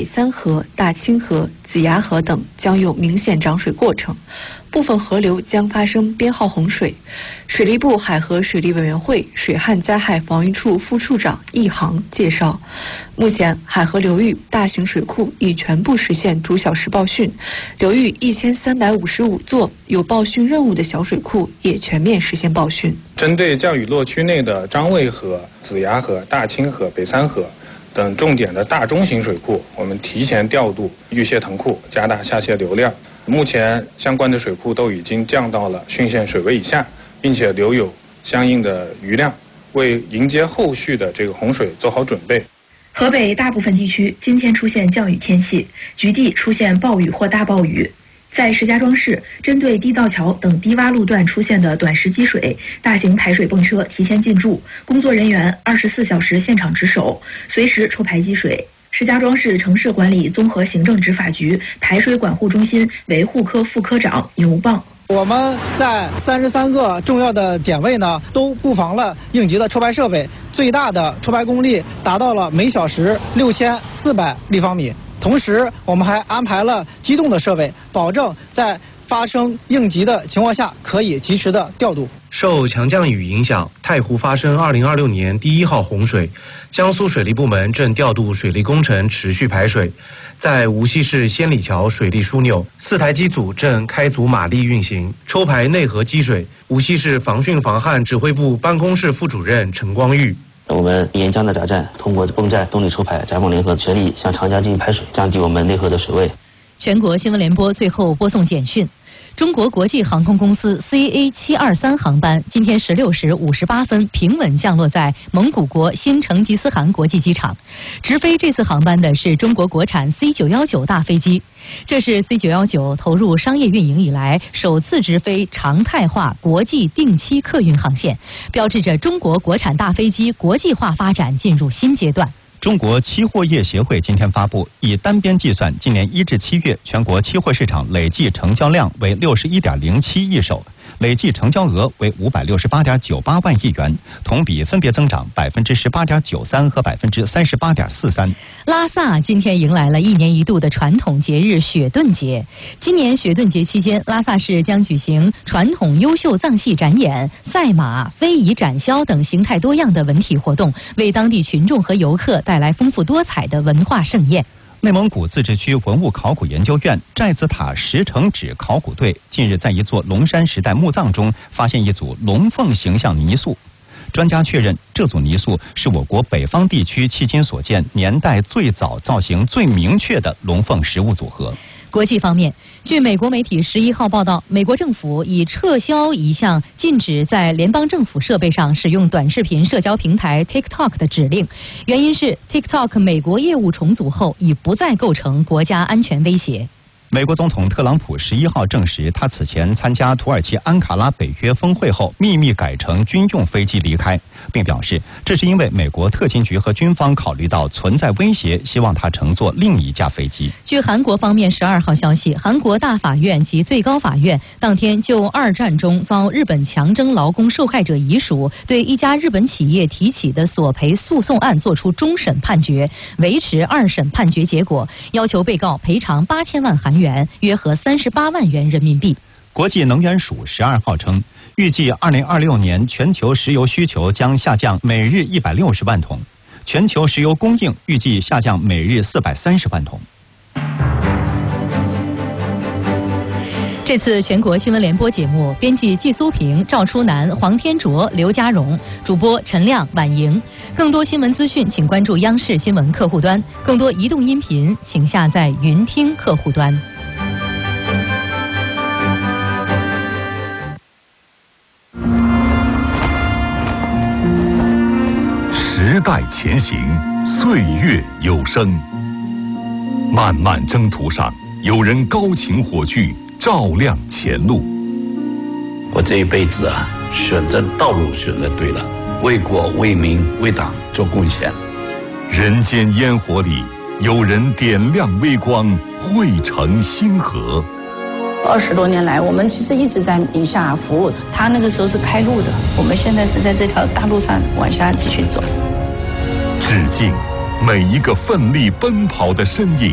北三河、大清河、子牙河等将有明显涨水过程，部分河流将发生编号洪水。水利部海河水利委员会水旱灾害防御处副处长易航介绍，目前海河流域大型水库已全部实现逐小时报汛，流域1355座有报汛任务的小水库也全面实现报汛。 针对降雨落区内的张卫河、子牙河、大清河、北三河等重点的大中型水库，我们提前调度预泄腾库，加大下泄流量。目前相关的水库都已经降到了汛限水位以下，并且留有相应的余量，为迎接后续的这个洪水做好准备。 河北大部分地区今天出现降雨天气，局地出现暴雨或大暴雨。在石家庄市，针对地道桥等低洼路段出现的短时积水，大型排水泵车提前进驻，工作人员24小时现场值守，随时抽排积水。石家庄市城市管理综合行政执法局排水管护中心维护科副科长牛棒。 我们在33个重要的点位呢，都布防了应急的抽排设备，最大的抽排功率达到了每小时6400立方米。同时，我们还安排了机动的设备，保证在发生应急的情况下可以及时的调度。 受强降雨影响，太湖发生2026年第1号洪水，江苏水利部门正调度水利工程持续排水。在无锡市仙里桥水利枢纽，4台机组正开足马力运行，抽排内河积水。无锡市防汛防旱指挥部办公室副主任陈光玉。 我们沿江的闸站通过泵站动力抽排，闸泵联合全力向长江进行排水，降低我们内河的水位。 全国新闻联播最后播送简讯。中国国际航空公司 CA723 航班今天16时58分平稳降落在蒙古国新成吉思汗国际机场。直飞这次航班的是中国国产 C919 大飞机，这是 C919 投入商业运营以来首次直飞常态化国际定期客运航线，标志着中国国产大飞机国际化发展进入新阶段。 中国期货业协会今天发布，以单边计算，今年1至7月全国期货市场累计成交量为61.07亿手，累计成交额为568.98万亿元，同比分别增长18.93%和38.43%。 拉萨今天迎来了1年1度的传统节日雪顿节。今年雪顿节期间，拉萨市将举行传统优秀藏戏展演、赛马、非遗展销等形态多样的文体活动，为当地群众和游客带来丰富多彩的文化盛宴。 内蒙古自治区文物考古研究院寨子塔石城址考古队近日在一座龙山时代墓葬中发现一组龙凤形象泥塑，专家确认这组泥塑是我国北方地区迄今所见年代最早、造型最明确的龙凤实物组合。 国际方面，据美国媒体11号报道，美国政府已撤销一项禁止在联邦政府设备上使用短视频社交平台 TikTok 的指令，原因是 TikTok 美国业务重组后已不再构成国家安全威胁。 美国总统特朗普11号证实，他此前参加土耳其安卡拉北约峰会后，秘密改乘军用飞机离开，并表示这是因为美国特勤局和军方考虑到存在威胁，希望他乘坐另一架飞机。 据韩国方面12号消息，韩国大法院及最高法院当天就二战中遭日本强征劳工受害者遗属对一家日本企业提起的索赔诉讼案作出终审判决，维持2审判决结果，要求被告赔偿8000万韩元，约合38万元人民币。 国际能源署12号称，预计2026年全球石油需求将下降每日160万桶，全球石油供应预计下降每日430万桶。 这次全国新闻联播节目，编辑季苏平、赵初南、黄天卓、刘家荣，主播陈亮、婉莹。更多新闻资讯，请关注央视新闻客户端；更多移动音频，请下载云听客户端。 时代前行，岁月有声。漫漫征途上，有人高擎火炬，照亮前路。 我这一辈子啊，选择道路选择对了，为国为民为党做贡献。 人间烟火里，有人点亮微光，汇成星河。 20多年来，我们其实一直在宁夏服务。他那个时候是开路的，我们现在是在这条大路上往下继续走。 致敬每一个奋力奔跑的身影。